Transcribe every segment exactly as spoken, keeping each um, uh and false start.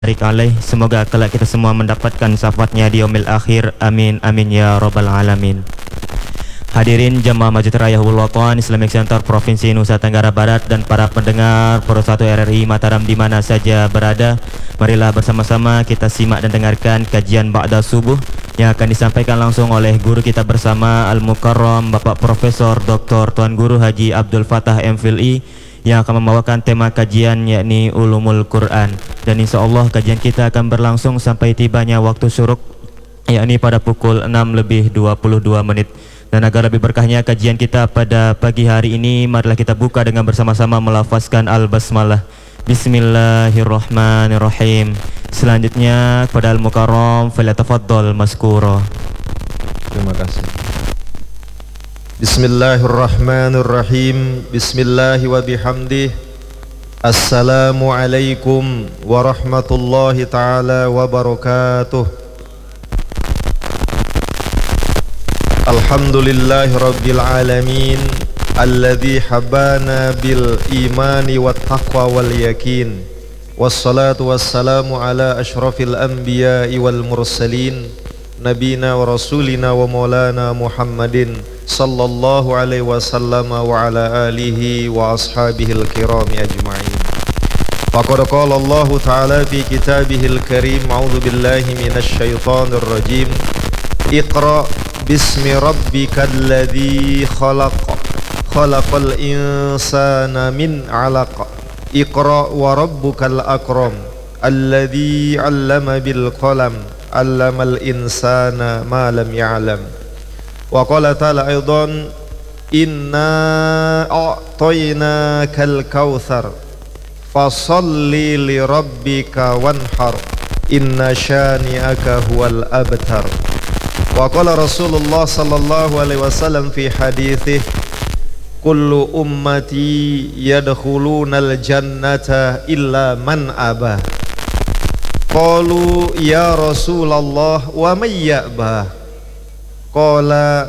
barik alaih. Semoga kelak kita semua mendapatkan syafaatnya di yaumil akhir. Amin amin ya rabbal alamin. Hadirin jamaah Masjid Raya Hubul Watan Islamic Center Provinsi Nusa Tenggara Barat dan para pendengar Pro satu R R I Mataram di mana saja berada, marilah bersama-sama kita simak dan dengarkan kajian Ba'da Subuh yang akan disampaikan langsung oleh guru kita bersama Al-Mukarram Bapak Profesor Doktor Tuan Guru Haji Abdul Fattah M Phil I yang akan membawakan tema kajian yakni Ulumul Quran, dan insya Allah kajian kita akan berlangsung sampai tibanya waktu syuruk yakni pada pukul enam lebih dua puluh dua menit. Dan agar lebih berkahnya kajian kita pada pagi hari ini, marilah kita buka dengan bersama-sama melafazkan Al-Basmalah. Bismillahirrahmanirrahim. Selanjutnya kepada Al-Mukarram, falyatafaddal maskura. Terima kasih. Bismillahirrahmanirrahim. Bismillahi wa bihamdih. Assalamualaikum warahmatullahi ta'ala wabarakatuh. Alhamdulillahi rabbil alamin alladzi habana bil imani wat taqwa wal yakin, wassalatu wassalamu ala asyrafil anbiya'i wal mursalin nabina wa rasulina wa maulana Muhammadin sallallahu alaihi wasallam wa ala alihi wa ashabihil kirami ajma'in. Faqad qala Allah ta'ala fi kitabihil karim, a'udzu billahi minasy syaithanir rajim. Iqra bismi rabbikal ladzi khalaq khalaqal insana min 'alaq. Iqra wa rabbukal akram alladzi 'allama bil qalam 'allamal insana ma lam ya'lam. Wa qala ta'ala aidan inna a'tainakal kautsar fasalli li rabbika wanhar inna syani'aka huwal abtar. Wa qala Rasulullah sallallahu alaihi wasallam fi haditsih kullu ummati yadkhulunal jannata illa man aba. Qalu ya Rasulullah wa may ya'ba? Qala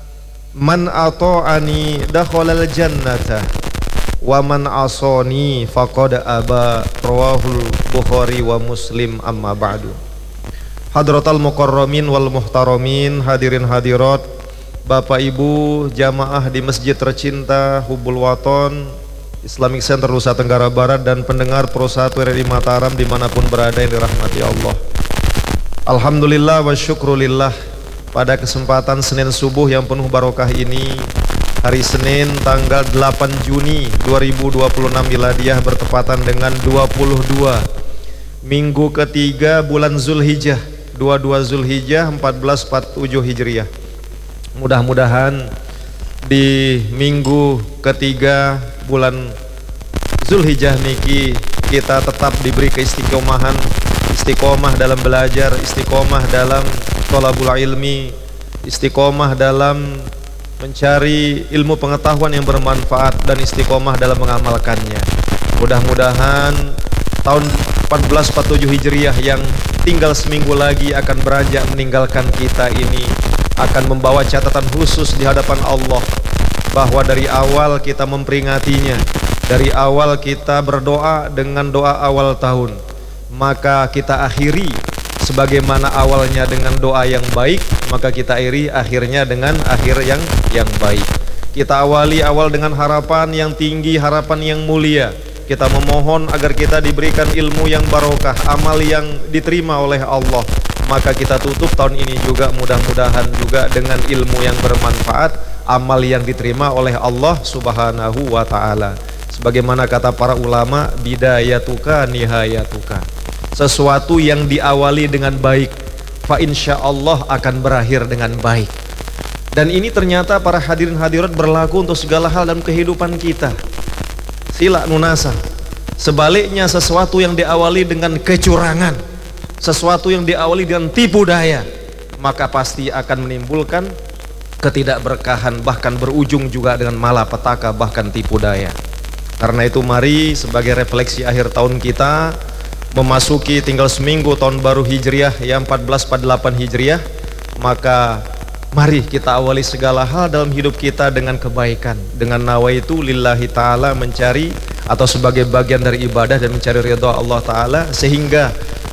man ata'ani dakhalal jannata wa man asani faqad aba. Rawahul Bukhari wa Muslim. Amma ba'du. Hadratal mukarramin wal muhtaramin, hadirin hadirat, Bapak Ibu jamaah di masjid tercinta Hubul Watan Islamic Center Nusa Tenggara Barat dan pendengar Pro satu R R I Mataram dimanapun berada yang dirahmati Allah. Alhamdulillah wa syukrulillah, pada kesempatan Senin subuh yang penuh barokah ini, hari Senin tanggal delapan Juni dua ribu dua puluh enam miladiah bertepatan dengan dua puluh dua minggu ketiga bulan Zulhijjah, dua puluh dua Zulhijjah seribu empat ratus empat puluh tujuh Hijriah. Mudah-mudahan di minggu ketiga bulan Zulhijjah niki kita tetap diberi keistiqomahan, istiqomah dalam belajar, istiqomah dalam thalabul ilmi, istiqomah dalam mencari ilmu pengetahuan yang bermanfaat, dan istiqomah dalam mengamalkannya. Mudah-mudahan tahun empat belas empat puluh tujuh Hijriah yang tinggal seminggu lagi akan beranjak meninggalkan kita ini akan membawa catatan khusus di hadapan Allah, bahwa dari awal kita memperingatinya, dari awal kita berdoa dengan doa awal tahun, maka kita akhiri sebagaimana awalnya dengan doa yang baik, maka kita akhiri akhirnya dengan akhir yang yang baik. Kita awali awal dengan harapan yang tinggi, harapan yang mulia. Kita memohon agar kita diberikan ilmu yang barokah, amal yang diterima oleh Allah. Maka kita tutup tahun ini juga mudah-mudahan juga dengan ilmu yang bermanfaat, amal yang diterima oleh Allah subhanahu wa ta'ala. Sebagaimana kata para ulama, bidayatuka nihayatuka. Sesuatu yang diawali dengan baik, fa insya Allah akan berakhir dengan baik. Dan ini ternyata para hadirin hadirat berlaku untuk segala hal dalam kehidupan kita. Sila nunasa. Sebaliknya, sesuatu yang diawali dengan kecurangan, sesuatu yang diawali dengan tipu daya, maka pasti akan menimbulkan ketidakberkahan, bahkan berujung juga dengan malapetaka, bahkan tipu daya. Karena itu mari sebagai refleksi akhir tahun kita, memasuki tinggal seminggu tahun baru Hijriah yang empat belas empat puluh delapan Hijriah, maka mari kita awali segala hal dalam hidup kita dengan kebaikan, dengan nawaitu lillahi ta'ala, mencari atau sebagai bagian dari ibadah dan mencari ridha Allah Ta'ala, sehingga